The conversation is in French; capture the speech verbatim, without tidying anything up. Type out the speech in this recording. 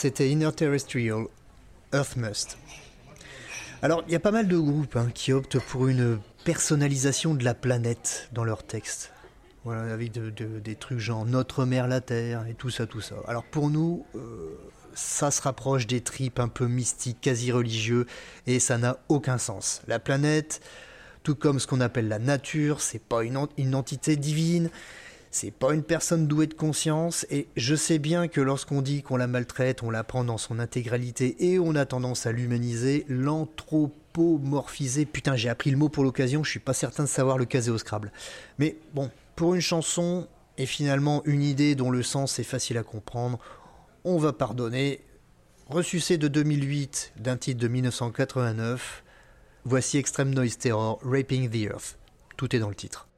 C'était Inner Terrestrial, Earth Must. Alors, il y a pas mal de groupes hein, qui optent pour une personnalisation de la planète dans leurs textes. Voilà, avec de, de, des trucs genre Notre mère la Terre et tout ça, tout ça. Alors pour nous, euh, ça se rapproche des tripes un peu mystiques, quasi religieux, et ça n'a aucun sens. La planète, tout comme ce qu'on appelle la nature, c'est pas une, une entité divine, c'est pas une personne douée de conscience, et je sais bien que lorsqu'on dit qu'on la maltraite, on la prend dans son intégralité, et on a tendance à l'humaniser, l'anthropomorphiser. Putain, j'ai appris le mot pour l'occasion, je suis pas certain de savoir le caser au Scrabble. Mais bon, pour une chanson, et finalement une idée dont le sens est facile à comprendre, on va pardonner. Ressucé de deux mille huit d'un titre de dix-neuf cent quatre-vingt-neuf, voici Extreme Noise Terror, Raping the Earth. Tout est dans le titre.